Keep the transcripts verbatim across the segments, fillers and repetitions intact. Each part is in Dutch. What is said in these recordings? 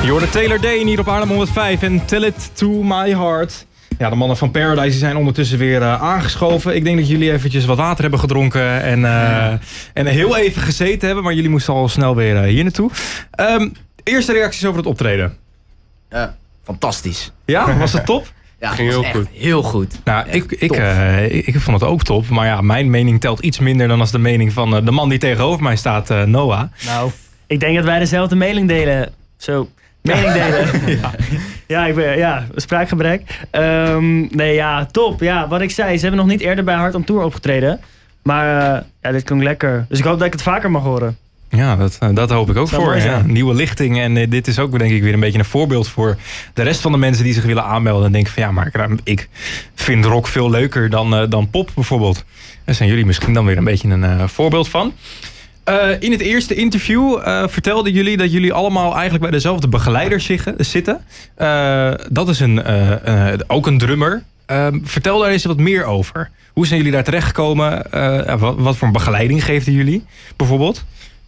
Je hoorde Taylor Dane hier op Haarlem honderdvijf en Tell It To My Heart. Ja, de mannen van Paradise zijn ondertussen weer uh, aangeschoven. Ik denk dat jullie eventjes wat water hebben gedronken en, uh, en heel even gezeten hebben. Maar jullie moesten al snel weer uh, hier naartoe. Um, eerste reacties over het optreden. Uh, fantastisch. Ja, was het top? Ja, ging heel goed. Heel goed. Nou, ik, ik, uh, ik, ik vond het ook top. Maar ja, mijn mening telt iets minder dan als de mening van uh, de man die tegenover mij staat, uh, Noah. Nou, ik denk dat wij dezelfde mening delen. Zo, mening delen. ja. ja, ik ben, ja, spraakgebrek. Um, nee, ja, top. Ja, wat ik zei, ze hebben nog niet eerder bij Hard on Tour opgetreden. Maar uh, ja, dit klonk lekker. Dus ik hoop dat ik het vaker mag horen. Ja, dat, dat hoop ik ook voor. Ja. Nieuwe lichting. En uh, dit is ook denk ik weer een beetje een voorbeeld voor de rest van de mensen die zich willen aanmelden. En denken van ja, maar ik, ik vind rock veel leuker dan, uh, dan pop bijvoorbeeld. Daar zijn jullie misschien dan weer een beetje een uh, voorbeeld van. Uh, in het eerste interview uh, vertelden jullie dat jullie allemaal eigenlijk bij dezelfde begeleider zitten. Uh, dat is een, uh, uh, ook een drummer. Uh, vertel daar eens wat meer over. Hoe zijn jullie daar terechtgekomen? Uh, wat, wat voor een begeleiding geven jullie bijvoorbeeld?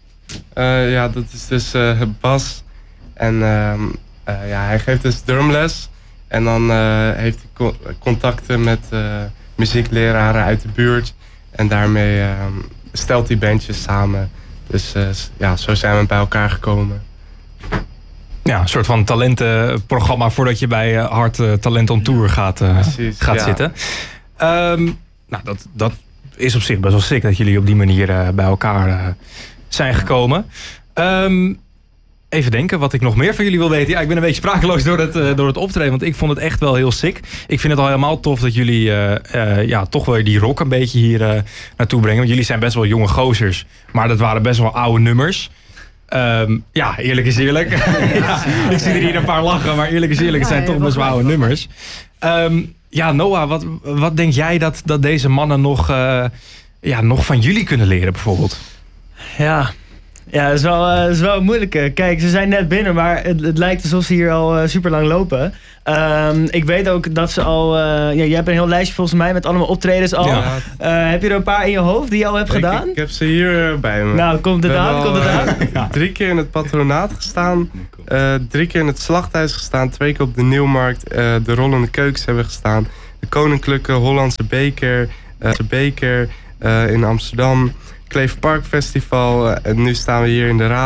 Uh, ja, dat is dus uh, Bas. En uh, uh, ja, hij geeft dus drumles. En dan uh, heeft hij co- contacten met uh, muziekleraren uit de buurt. En daarmee uh, stelt hij bandjes samen. Dus uh, ja, zo zijn we bij elkaar gekomen. Ja, een soort van talentenprogramma voordat je bij uh, Hard uh, Talent on Tour gaat, uh, Precies, gaat ja. zitten. Um, nou, dat, dat is op zich best wel sick dat jullie op die manier uh, bij elkaar uh, zijn gekomen. Um, even denken wat ik nog meer van jullie wil weten. Ja, ik ben een beetje sprakeloos door het, uh, door het optreden, want ik vond het echt wel heel sick. Ik vind het al helemaal tof dat jullie uh, uh, ja, toch wel die rock een beetje hier uh, naartoe brengen. Want jullie zijn best wel jonge gozers, maar dat waren best wel oude nummers. Um, ja, eerlijk is eerlijk. ja, ik zie er hier een paar lachen, maar eerlijk is eerlijk, het zijn toch best wel oude nummers. Um, ja, Noah, wat, wat denk jij dat, dat deze mannen nog, uh, ja, nog van jullie kunnen leren bijvoorbeeld? Ja, ja dat, is wel, uh, dat is wel een moeilijke. Kijk, ze zijn net binnen, maar het, het lijkt alsof ze hier al uh, super lang lopen. Um, ik weet ook dat ze al... Uh, ja, je hebt een heel lijstje volgens mij met allemaal optredens al. Ja. Uh, heb je er een paar in je hoofd die je al hebt ik, gedaan? Ik, ik heb ze hier uh, bij me. Nou, komt het aan? Komt het aan? Ja. Drie keer in het patronaat gestaan. Uh, drie keer in het slachthuis gestaan. Twee keer op de Nieuwmarkt. Uh, de rollende keukens hebben gestaan. De Koninklijke Hollandse Beker. Uh, de Beker uh, in Amsterdam. Kleef Park Festival. Uh, en nu staan we hier in de raad.